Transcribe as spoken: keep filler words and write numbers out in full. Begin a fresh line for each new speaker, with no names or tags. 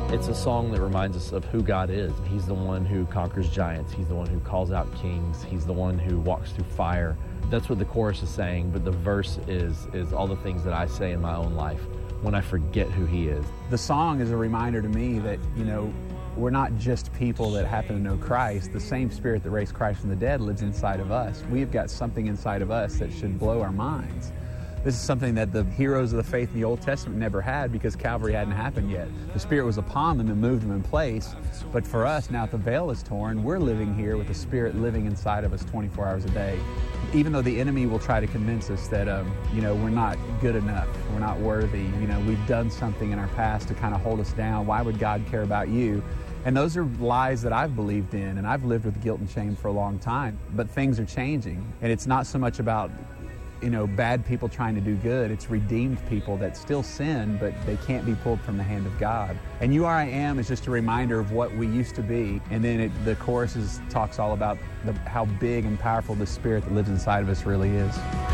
It's a song that reminds us of who God is. He's the one who conquers giants. He's the one who calls out kings. He's the one who walks through fire. That's what the chorus is saying, but the verse is is all the things that I say in my own life when I forget who he is.
The song is a reminder to me that, you know, we're not just people that happen to know Christ. The same Spirit that raised Christ from the dead lives inside of us. We've got something inside of us that should blow our minds. This is something that the heroes of the faith in the Old Testament never had because Calvary hadn't happened yet. The Spirit was upon them and moved them in place. But for us, now that the veil is torn, we're living here with the Spirit living inside of us twenty-four hours a day. Even though the enemy will try to convince us that, um, you know, we're not good enough, we're not worthy, you know, we've done something in our past to kind of hold us down. Why would God care about you? And those are lies that I've believed in, and I've lived with guilt and shame for a long time. But things are changing, and it's not so much about, you know, bad people trying to do good. It's redeemed people that still sin, but they can't be pulled from the hand of God. And You Are I Am is just a reminder of what we used to be. And then it, the chorus is, talks all about the, how big and powerful the Spirit that lives inside of us really is.